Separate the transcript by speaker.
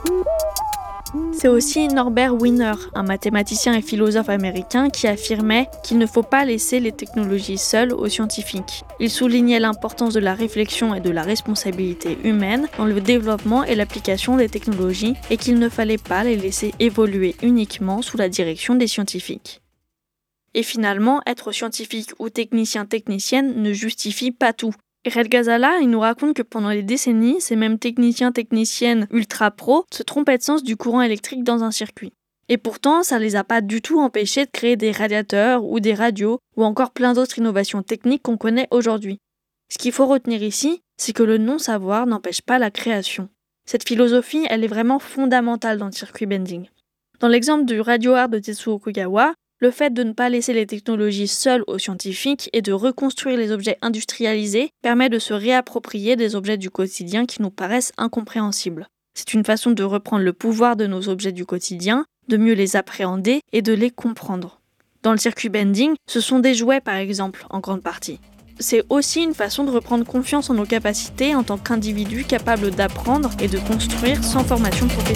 Speaker 1: C'est aussi Norbert Wiener, un mathématicien et philosophe américain, qui affirmait qu'il ne faut pas laisser les technologies seules aux scientifiques. Il soulignait l'importance de la réflexion et de la responsabilité humaine dans le développement et l'application des technologies et qu'il ne fallait pas les laisser évoluer uniquement sous la direction des scientifiques. Et finalement, être scientifique ou technicien-technicienne ne justifie pas tout. Red Ghazala, il nous raconte que pendant des décennies, ces mêmes techniciens-techniciennes ultra-pro se trompaient de sens du courant électrique dans un circuit. Et pourtant, ça les a pas du tout empêchés de créer des radiateurs ou des radios ou encore plein d'autres innovations techniques qu'on connaît aujourd'hui. Ce qu'il faut retenir ici, c'est que le non-savoir n'empêche pas la création. Cette philosophie, elle est vraiment fondamentale dans le circuit bending. Dans l'exemple du radio art de Tetsuo Okugawa, le fait de ne pas laisser les technologies seules aux scientifiques et de reconstruire les objets industrialisés permet de se réapproprier des objets du quotidien qui nous paraissent incompréhensibles. C'est une façon de reprendre le pouvoir de nos objets du quotidien, de mieux les appréhender et de les comprendre. Dans le circuit bending, ce sont des jouets par exemple, en grande partie. C'est aussi une façon de reprendre confiance en nos capacités en tant qu'individus capables d'apprendre et de construire sans formation professionnelle.